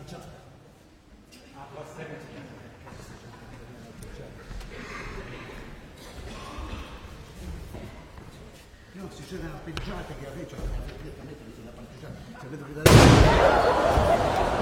pasticciata. No, si sono appeggiate che a me c'è direttamente la pasticciata.